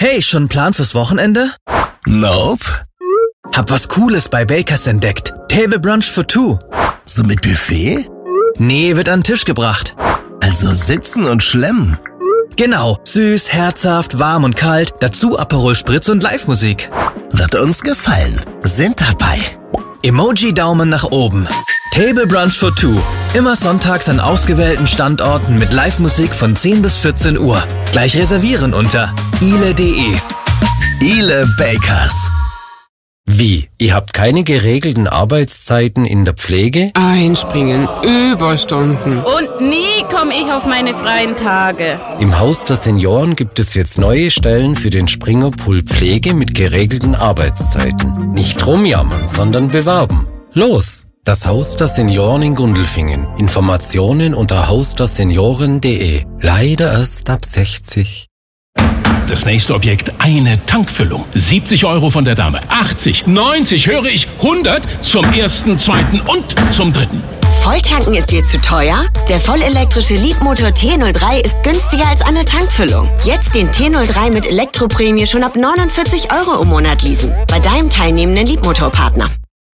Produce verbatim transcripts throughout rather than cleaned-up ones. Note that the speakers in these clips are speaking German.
Hey, schon einen Plan fürs Wochenende? Nope. Hab was Cooles bei Bakers entdeckt. Table Brunch for two. So mit Buffet? Nee, wird an den Tisch gebracht. Also sitzen und schlemmen. Genau, süß, herzhaft, warm und kalt, dazu Aperol Spritz und Live-Musik. Wird uns gefallen. Sind dabei. Emoji-Daumen nach oben. Table Brunch for two. Immer sonntags an ausgewählten Standorten mit Live-Musik von zehn bis vierzehn Uhr. Gleich reservieren unter ile punkt de. Ile Bakers. Wie? Ihr habt keine geregelten Arbeitszeiten in der Pflege? Einspringen, Überstunden. Und nie komme ich auf meine freien Tage. Im Haus der Senioren gibt es jetzt neue Stellen für den Springerpool Pflege mit geregelten Arbeitszeiten. Nicht rumjammern, sondern bewerben. Los! Das Haus der Senioren in Gundelfingen. Informationen unter haus der senioren punkt de. Leider erst ab sechzig. Das nächste Objekt, eine Tankfüllung. siebzig Euro von der Dame. achtzig, neunzig, höre ich, hundert zum ersten, zweiten und zum dritten. Volltanken ist dir zu teuer? Der vollelektrische Leapmotor T null drei ist günstiger als eine Tankfüllung. Jetzt den T null drei mit Elektroprämie schon ab neunundvierzig Euro im Monat leasen. Bei deinem teilnehmenden Leapmotor-Partner.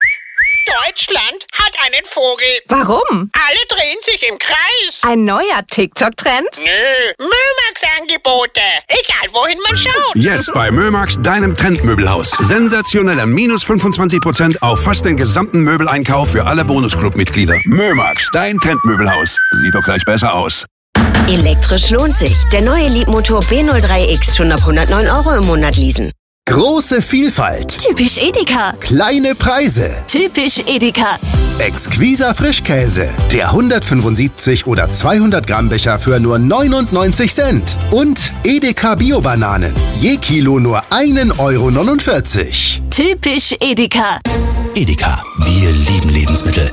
Deutschland hat einen Vogel. Warum? Alle drehen sich im Kreis. Ein neuer TikTok-Trend? Nö, Mömax-Angebote. Egal, wohin man schaut. Jetzt bei Mömax, deinem Trendmöbelhaus. Sensationelle minus fünfundzwanzig Prozent auf fast den gesamten Möbeleinkauf für alle Bonusclub-Mitglieder. Mömax, dein Trendmöbelhaus. Sieht doch gleich besser aus. Elektrisch lohnt sich. Der neue Leapmotor B null drei X schon ab hundertneun Euro im Monat leasen. Große Vielfalt. Typisch Edeka. Kleine Preise. Typisch Edeka. Exquiser Frischkäse. Der hundertfünfundsiebzig oder zweihundert Gramm Becher für nur neunundneunzig Cent. Und Edeka Bio-Bananen. Je Kilo nur ein Euro neunundvierzig. Typisch Edeka. Edeka, wir lieben Lebensmittel.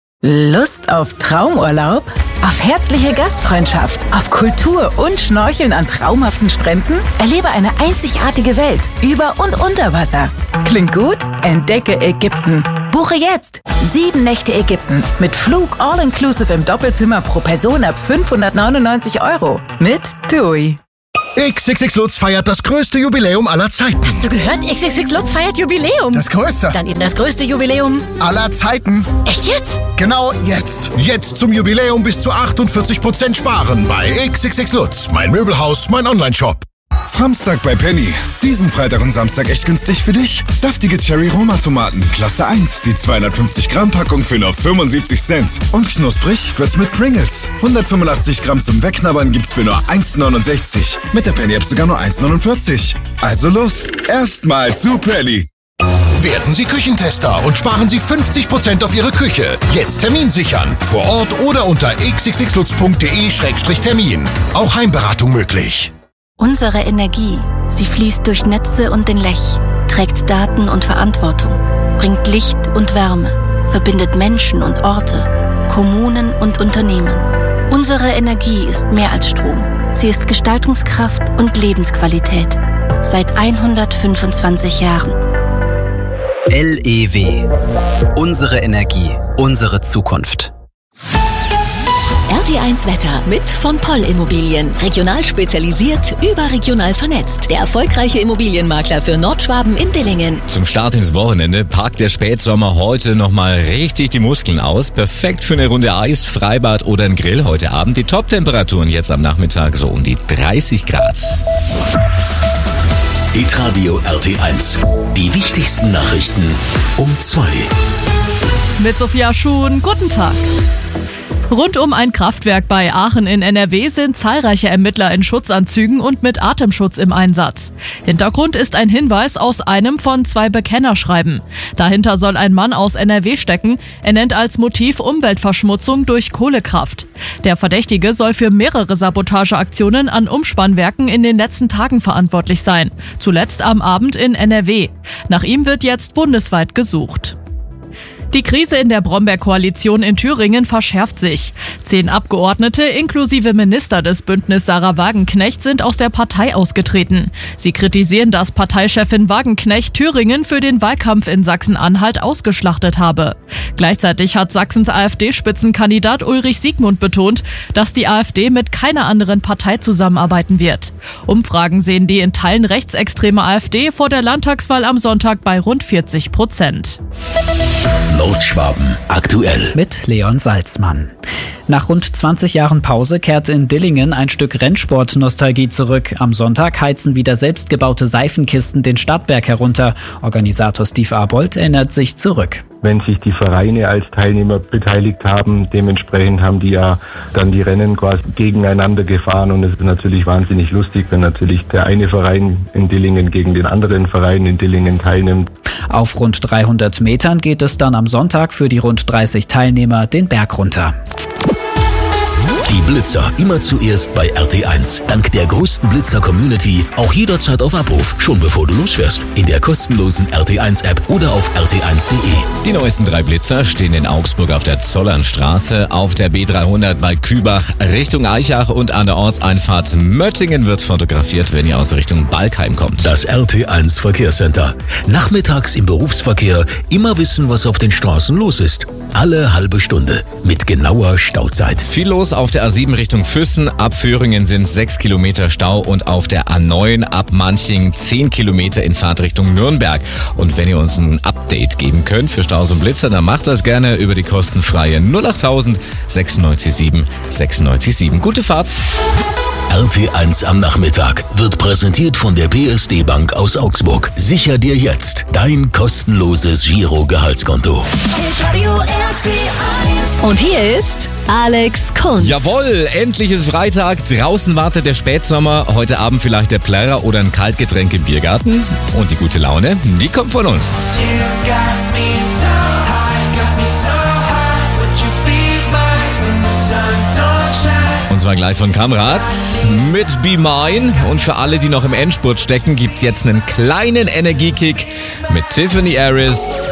Lust auf Traumurlaub? Auf herzliche Gastfreundschaft? Auf Kultur und Schnorcheln an traumhaften Stränden? Erlebe eine einzigartige Welt über und unter Wasser. Klingt gut? Entdecke Ägypten. Buche jetzt sieben Nächte Ägypten mit Flug all-inclusive im Doppelzimmer pro Person ab fünfhundertneunundneunzig Euro mit TUI. X X X Lutz feiert das größte Jubiläum aller Zeiten. Hast du gehört? X X X Lutz feiert Jubiläum. Das größte. Dann eben das größte Jubiläum aller Zeiten. Echt jetzt? Genau jetzt. Jetzt zum Jubiläum bis zu achtundvierzig Prozent sparen bei X X X Lutz. Mein Möbelhaus, mein Online-Shop. Samstag bei Penny. Diesen Freitag und Samstag echt günstig für dich. Saftige Cherry-Roma-Tomaten, Klasse eins, die zweihundertfünfzig Gramm Packung für nur fünfundsiebzig Cent. Und knusprig wird's mit Pringles. hundertfünfundachtzig Gramm zum Wegknabbern gibt's für nur eins neunundsechzig. Mit der Penny-App sogar nur eins neunundvierzig. Also los, erstmal zu Penny. Werden Sie Küchentester und sparen Sie fünfzig Prozent auf Ihre Küche. Jetzt Termin sichern. Vor Ort oder unter x x x lutz punkt de Schrägstrich Termin. Auch Heimberatung möglich. Unsere Energie, sie fließt durch Netze und den Lech, trägt Daten und Verantwortung, bringt Licht und Wärme, verbindet Menschen und Orte, Kommunen und Unternehmen. Unsere Energie ist mehr als Strom. Sie ist Gestaltungskraft und Lebensqualität. Seit hundertfünfundzwanzig Jahren. L E W. Unsere Energie, unsere Zukunft. R T eins Wetter mit von Poll Immobilien. Regional spezialisiert, überregional vernetzt. Der erfolgreiche Immobilienmakler für Nordschwaben in Dillingen. Zum Start ins Wochenende packt der Spätsommer heute nochmal richtig die Muskeln aus. Perfekt für eine Runde Eis, Freibad oder einen Grill heute Abend. Die Top-Temperaturen jetzt am Nachmittag so um die dreißig Grad. Hitradio R T eins. Die wichtigsten Nachrichten um zwei. Mit Sophia Schuhn, guten Tag. Rund um ein Kraftwerk bei Aachen in N R W sind zahlreiche Ermittler in Schutzanzügen und mit Atemschutz im Einsatz. Hintergrund ist ein Hinweis aus einem von zwei Bekennerschreiben. Dahinter soll ein Mann aus N R W stecken. Er nennt als Motiv Umweltverschmutzung durch Kohlekraft. Der Verdächtige soll für mehrere Sabotageaktionen an Umspannwerken in den letzten Tagen verantwortlich sein. Zuletzt am Abend in N R W. Nach ihm wird jetzt bundesweit gesucht. Die Krise in der Brombeer-Koalition in Thüringen verschärft sich. Zehn Abgeordnete inklusive Minister des Bündnis Sarah Wagenknecht sind aus der Partei ausgetreten. Sie kritisieren, dass Parteichefin Wagenknecht Thüringen für den Wahlkampf in Sachsen-Anhalt ausgeschlachtet habe. Gleichzeitig hat Sachsens AfD-Spitzenkandidat Ulrich Siegmund betont, dass die AfD mit keiner anderen Partei zusammenarbeiten wird. Umfragen sehen die in Teilen rechtsextreme AfD vor der Landtagswahl am Sonntag bei rund vierzig Prozent. Nordschwaben aktuell. Mit Leon Salzmann. Nach rund zwanzig Jahren Pause kehrt in Dillingen ein Stück Rennsport-Nostalgie zurück. Am Sonntag heizen wieder selbstgebaute Seifenkisten den Stadtberg herunter. Organisator Steve Arbold erinnert sich zurück. Wenn sich die Vereine als Teilnehmer beteiligt haben, dementsprechend haben die ja dann die Rennen quasi gegeneinander gefahren und es ist natürlich wahnsinnig lustig, wenn natürlich der eine Verein in Dillingen gegen den anderen Verein in Dillingen teilnimmt. Auf rund dreihundert Metern geht es dann am Sonntag für die rund dreißig Teilnehmer den Berg runter. Die Blitzer immer zuerst bei R T eins. Dank der größten Blitzer-Community auch jederzeit auf Abruf, schon bevor du losfährst. In der kostenlosen R T eins App oder auf r t eins punkt de. Die neuesten drei Blitzer stehen in Augsburg auf der Zollernstraße, auf der B dreihundert bei Kübach Richtung Eichach und an der Ortseinfahrt Möttingen wird fotografiert, wenn ihr aus Richtung Balkheim kommt. Das R T eins Verkehrscenter. Nachmittags im Berufsverkehr immer wissen, was auf den Straßen los ist. Alle halbe Stunde mit genauer Stauzeit. Viel los auf der A sieben Richtung Füssen. Ab Föhringen sind sechs Kilometer Stau und auf der A neun ab Manching zehn Kilometer in Fahrtrichtung Nürnberg. Und wenn ihr uns ein Update geben könnt für Staus und Blitzer, dann macht das gerne über die kostenfreie null achttausend sechsundneunzig sieben sechsundneunzig sieben. Gute Fahrt! R T eins am Nachmittag wird präsentiert von der B S D Bank aus Augsburg. Sicher dir jetzt dein kostenloses Giro-Gehaltskonto. Und hier ist Alex Kunz. Jawohl, endlich ist Freitag. Draußen wartet der Spätsommer. Heute Abend vielleicht der Plärrer oder ein Kaltgetränk im Biergarten. Und die gute Laune, die kommt von uns. Und zwar gleich von Kamrat mit Be Mine. Und für alle, die noch im Endspurt stecken, gibt's jetzt einen kleinen Energiekick mit Tiffany Harris.